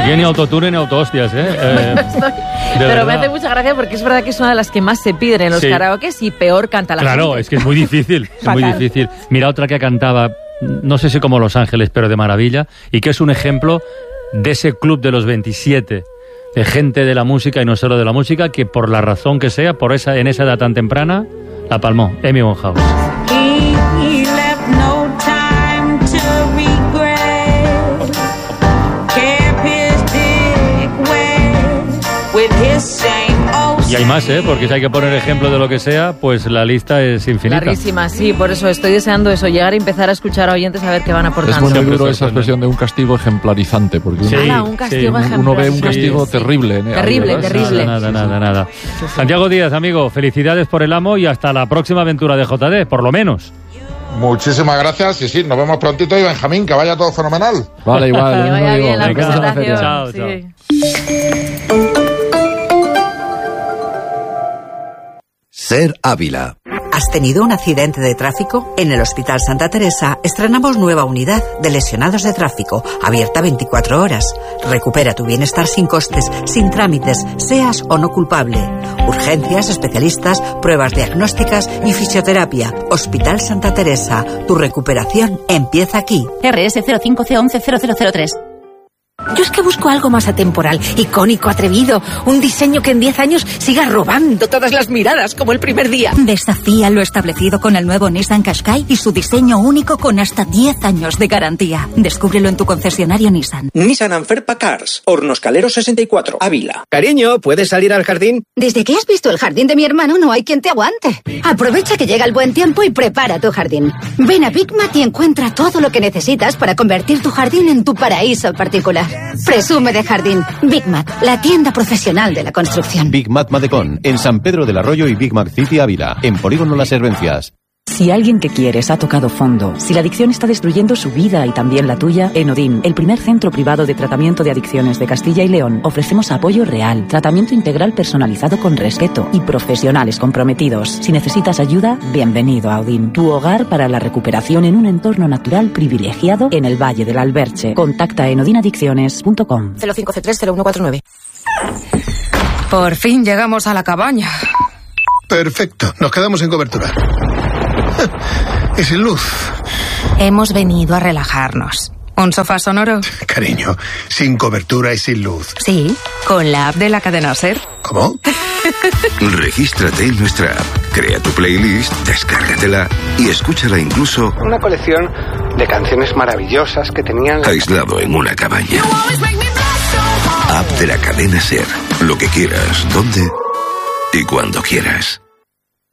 Aquí ni autotune ni autohostias, Pero me hace mucha gracia porque es verdad que es una de las que más se piden en los karaokes y peor canta la gente. Claro, es que es muy difícil, es muy difícil. Mira otra que cantaba, no sé si como Los Ángeles, pero de maravilla, y que es un ejemplo de ese club de los 27, de gente de la música y no solo de la música, que por la razón que sea, en esa edad tan temprana, la palmó, Amy Winehouse. Y hay más, porque si hay que poner ejemplo de lo que sea, pues la lista es infinita. Larguísima, sí, por eso estoy deseando eso, llegar a empezar a escuchar a oyentes a ver qué van aportando. Es muy duro esa expresión de un castigo ejemplarizante, porque un castigo ejemplarizante. Uno ve un castigo terrible. Terrible. Nada. Santiago Díaz, amigo, felicidades por el amo y hasta la próxima aventura de JD, por lo menos. Muchísimas gracias y sí, nos vemos prontito y Benjamín, que vaya todo fenomenal. Vale, igual. Que vaya bien la presentación. Chao. Ser Ávila. ¿Has tenido un accidente de tráfico? En el Hospital Santa Teresa estrenamos nueva unidad de lesionados de tráfico, abierta 24 horas. Recupera tu bienestar sin costes, sin trámites, seas o no culpable. Urgencias, especialistas, pruebas diagnósticas y fisioterapia. Hospital Santa Teresa. Tu recuperación empieza aquí. RS 05C110003. Yo es que busco algo más atemporal, icónico, atrevido, un diseño que en 10 años siga robando todas las miradas como el primer día. Desafía lo establecido con el nuevo Nissan Qashqai y su diseño único con hasta 10 años de garantía. Descúbrelo en tu concesionario Nissan. Nissan Anferpa Cars, Hornos Calero 64, Ávila. Cariño, ¿puedes salir al jardín? Desde que has visto el jardín de mi hermano no hay quien te aguante. Aprovecha que llega el buen tiempo y prepara tu jardín. Ven a Bigmat y encuentra todo lo que necesitas para convertir tu jardín en tu paraíso particular. Presume de jardín. Bigmat, la tienda profesional de la construcción. Bigmat Madecón, en San Pedro del Arroyo y Bigmat City Ávila, en Polígono Las Hervencias. Si alguien que quieres ha tocado fondo, si la adicción está destruyendo su vida y también la tuya, en Odín, el primer centro privado de tratamiento de adicciones de Castilla y León, ofrecemos apoyo real, tratamiento integral personalizado con respeto y profesionales comprometidos. Si necesitas ayuda, bienvenido a Odín, tu hogar para la recuperación en un entorno natural privilegiado en el Valle del Alberche. Contacta en odinadicciones.com. 05C30149. Por fin llegamos a la cabaña. Perfecto, nos quedamos sin cobertura. Y sin luz. Hemos venido a relajarnos. ¿Un sofá sonoro? Cariño, sin cobertura y sin luz. Sí, con la app de la cadena SER. ¿Cómo? Regístrate en nuestra app, crea tu playlist, descárgatela y escúchala incluso... Una colección de canciones maravillosas que tenían... aislado en una cabaña. App de la cadena SER. Lo que quieras, dónde y cuando quieras.